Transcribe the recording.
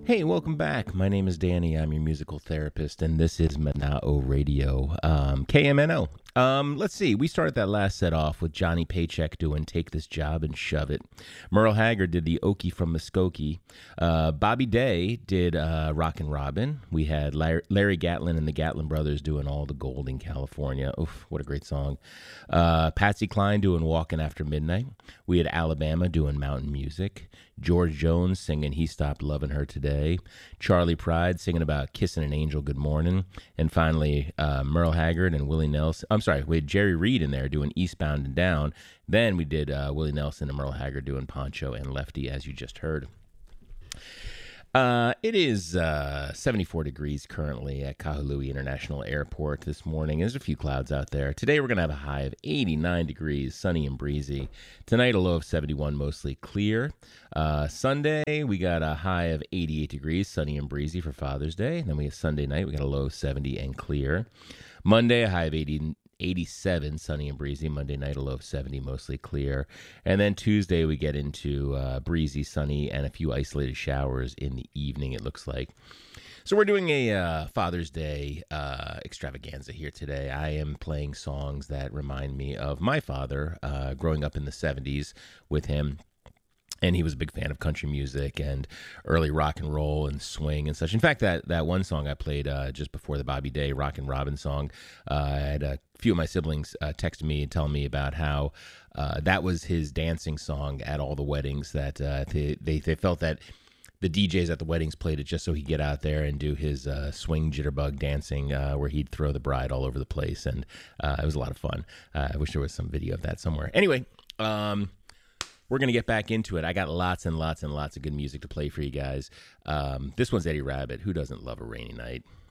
Hey, welcome back. My name is Danny. I'm your musical therapist, and this is Manao Radio, KMNO. Let's see. We started that last set off with Johnny Paycheck doing "Take This Job and Shove It." Merle Haggard did the "Okie from Muskogee." Bobby Day did "Rockin' Robin." We had Larry Gatlin and the Gatlin Brothers doing "All the Gold in California." Oof, what a great song! Patsy Cline doing "Walking After Midnight." We had Alabama doing "Mountain Music." George Jones singing "He Stopped Loving Her Today." Charlie Pride singing about "Kissing an Angel Good Morning." And finally, Merle Haggard and Willie Nelson. I'm sorry, we had Jerry Reed in there doing "Eastbound and Down." Then we did Willie Nelson and Merle Haggard doing "Poncho and Lefty," as you just heard. It is 74 degrees currently at Kahului International Airport this morning. There's a few clouds out there. Today we're going to have a high of 89 degrees, sunny and breezy. Tonight a low of 71, mostly clear. Sunday we got a high of 88 degrees, sunny and breezy for Father's Day. And then we have Sunday night, we got a low of 70 and clear. Monday a high of 87, sunny and breezy. Monday night, a low of 70, mostly clear. And then Tuesday, we get into breezy, sunny, and a few isolated showers in the evening, it looks like. So we're doing a Father's Day extravaganza here today. I am playing songs that remind me of my father growing up in the 70s with him. And he was a big fan of country music and early rock and roll and swing and such. In fact, that one song I played just before the Bobby Day Rockin' Robin song, I had a few of my siblings text me and tell me about how that was his dancing song at all the weddings, that they felt that the DJs at the weddings played it just so he'd get out there and do his swing jitterbug dancing where he'd throw the bride all over the place. And it was a lot of fun. I wish there was some video of that somewhere. Anyway, we're going to get back into it. I got lots and lots and lots of good music to play for you guys. This one's Eddie Rabbitt. Who doesn't love a rainy night?